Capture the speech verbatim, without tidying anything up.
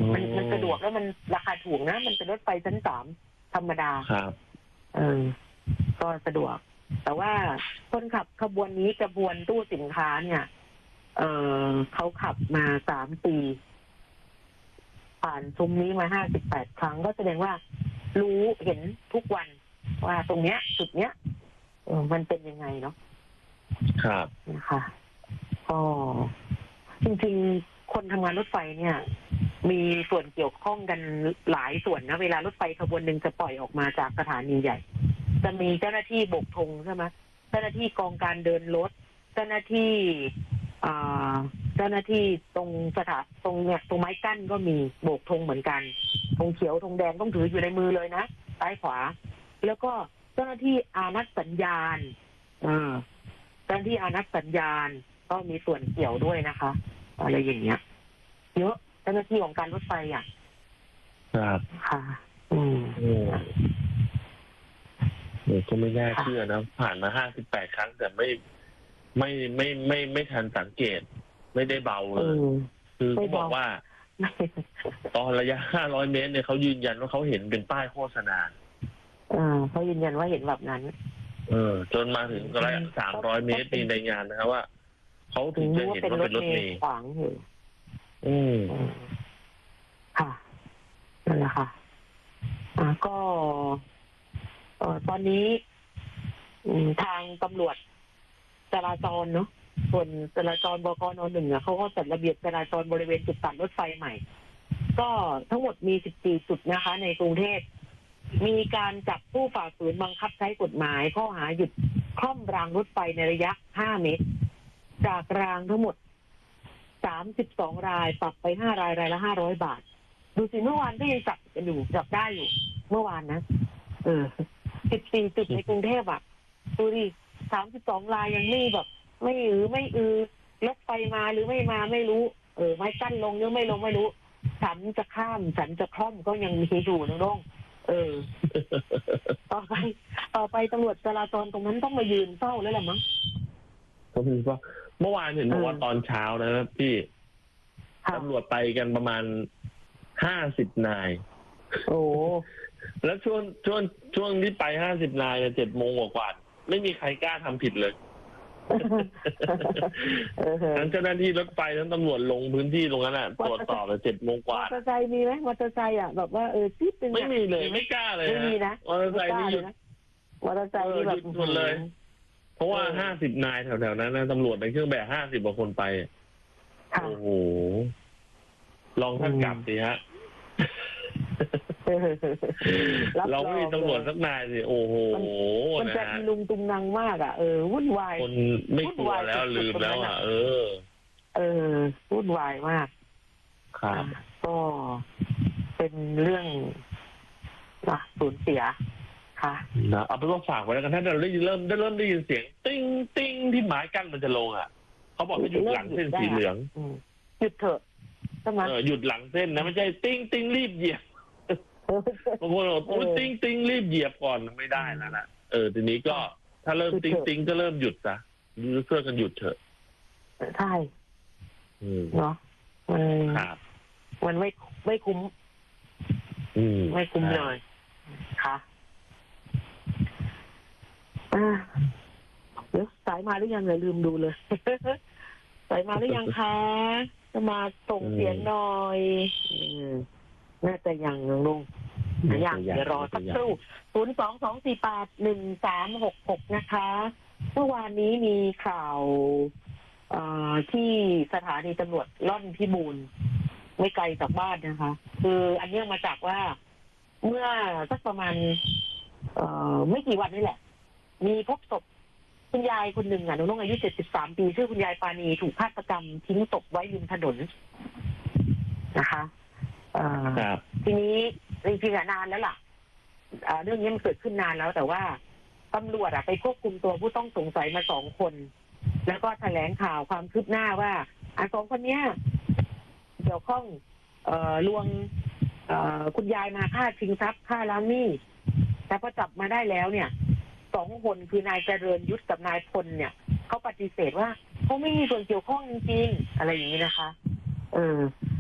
มันมันสะดวกแล้วมันราคาถูกนะมันเป็นรถไฟชั้นสามธรรมดาครับเออก็สะดวกแต่ว่าคนขับขบวนนี้กระบวนตู้สินค้าเนี่ยเออเขาขับมาสามปีผ่านซุ้มนี้มาห้าสิบแปดครั้งก็แสดงว่ารู้เห็นทุกวันว่าตรงเนี้ยจุดเนี้ยเออมันเป็นยังไงเนาะครับนะคะก็จริงๆคนทำงานรถไฟเนี่ยมีส่วนเกี่ยวข้องกันหลายส่วนนะเวลารถไฟขบวนหนึ่งจะปล่อยออกมาจากสถานีใหญ่จะมีเจ้าหน้าที่โบกธงใช่ไหมเจ้าหน้าที่กองการเดินรถเจ้าหน้าที่เจ้าหน้าที่ตรงสถานตรงเนี่ยตรงไม้กั้นก็มีโบกธงเหมือนกันธงเขียวธงแดงต้องถืออยู่ในมือเลยนะซ้ายขวาแล้วก็เจ้าหน้าที่อานัดสัญญาณเจ้าหน้าที่อานัดสัญญาณก็มีส่วนเกี่ยวด้วยนะคะอะไรอย่างเงี้ยเยอะเจ้าหน้าที่ของการรถไฟอ่ะครับค่ะอืมโอ้ก็ไม่น่าเชื่อนะผ่านมาห้าสิบแปดครั้งแต่ไม่ไม่ไม่ไม่ไม่ทันสังเกตไม่ได้เบาเลยคือเขาบอกว่าตอนระยะห้าร้อยเมตรเนี่ยเขายืนยันว่าเขาเห็นเป็นป้ายโฆษณาอ่าเขายืนยันว่าเห็นแบบนั้นเออจนมาถึงระยะสามร้อยเมตรในในงานนะครับว่าเขาถึงจะเห็นว่าเป็นรถเมล์ขวางอยู่อืมค่ะนั่นแหละค่ะอ่าก็เอ่อตอนนี้ทางตำรวจจราจรเนาะส่วนจราจรบกน.หนึ่งเขาก็จัดระเบียบจราจรบริเวณจุดตัดรถไฟใหม่ก็ทั้งหมดมีสิบสี่จุดนะคะในกรุงเทพมีการจับผู้ฝ่าฝืนบังคับใช้กฎหมายข้อหาหยุดคล่อมรางรถไฟในระยะห้าเมตรจากรางทั้งหมดสามสิบสองรายปรับไปห้ารายรายละห้าร้อยบาทดูสิเมื่อวานก็ยังจับกันอยู่จับได้อยู่เมื่อวานนะเออสิบสี่จุดในกรุงเทพอ่ะดูดิสามสิบสองรายยังไม่แบบไม่อือไม่อือรถไฟมาหรือไม่มาไม่รู้เออไม่กั้นลงหรือไม่ลงไม่รู้ฉันจะข้ามฉันจะคล่อมก็ยังมีอยู่นะน้องเออต่อไปต่อไปตำรวจจราจรตรงนั้นต้องมายืนเฝ้าแล้วล่ะมั้งก็คือว่าเมื่อวานเห็นบอกว่าตอนเช้านะพี่ตำรวจไปกันประมาณห้าสิบนายโอ้แล้วช่วงช่วงช่วงที่ไปห้าสิบนายเจ็ดโมงกว่าไม่มีใครกล้าทำผิดเลยทั้งเจ้าหน้าที่รถไฟทั้งตำรวจลงพื้นที่ตรงนั้นอ่ะตรวจสอบเลยเจ็ดโมงกว่ามอเตอร์ไซค์มีไหมมอเตอร์ไซค์อ่ะแบบว่าเออจิ๊บเป็นไม่มีเลยไม่กล้าเลยไม่มีนะมอเตอร์ไซค์นี่หยุดมอเตอร์ไซค์นี่แบบหมดเลยเพราะว่าห้าสิบนายแถวๆนั้นนะตำรวจในเครื่องแบบห้าสิบกว่าคนไปโอ้โหลองท่านกลับสิฮะเราไม่มีตำรวจสักนายสิโอ้โหมันจะมีลุงตุงนังมากอ่ะเออวุ่นวายคนไม่กลัวแล้วลืมแล้วอ่ะเออเออวุ่นวายมากครับก็เป็นเรื่องนะสูญเสียค่ะนะเอาไปก็ฝากไว้แล้วกันถ้าเราได้เริ่มได้เริ่มได้ยินเสียงติ้งติ้งที่หมายกั้นมันจะลงอ่ะเขาบอกให้หยุดหลังเส้นสีเหลืองหยุดเถอะใช่ไหมหยุดหลังเส้นนะไม่ใช่ติ้งติ้งรีบเหยียบบางคนบอกโอ้ติ้งติ้งรีบเหยียบก่อนไม่ได้แล้วนะเออทีนี้ก็ถ้าเริ่มติ้งติ้งก็เริ่มหยุดซะเพื่อกันหยุดเถอะใช่เนาะมันมันไม่ไม่คุ้มไม่คุ้มเลยค่ะเดี๋ยวสายมาหรือยังเลยลืมดูเลยสายมาหรือยังคะจะมาส่งเสียงหน่อยน่าจะยังลุงยังเดี๋ยวรอสักครู่ศูนย์สองสองสี่แปดหนึ่งสามหกหกนะคะเมื่อวานนี้มีข่าวที่สถานีตำรวจล่อนพิบูลไม่ไกลจากบ้านนะคะคืออันนี้มาจากว่าเมื่อสักประมาณไม่กี่วันนี่แหละมีพบศพคุณยายคนหนึ่งอ่ะน้องอายุเจ็ดสิบสามปีชื่อคุณยายปานีถูกฆาตกรรมทิ้งศพไว้ริมถนนนะคะทีนี้จริงๆนานแล้วล่ะเรื่องนี้มันเกิดขึ้นนานแล้วแต่ว่าตำรวจไปควบคุมตัวผู้ต้องสงสัยมาสองคนแล้วก็แถลงข่าวความคืบหน้าว่าอ่ะสองคนเนี้ยเกี่ยวข้องลวงคุณยายมาฆ่าชิงทรัพย์ฆ่าล้างหนี้แต่พอจับมาได้แล้วเนี่ยสองคนคือนายเจริญยุทธกับนายพลเนี่ยเขาปฏิเสธว่าเขาไม่มีส่วนเกี่ยวข้องจริงๆอะไรอย่างนี้นะคะเออ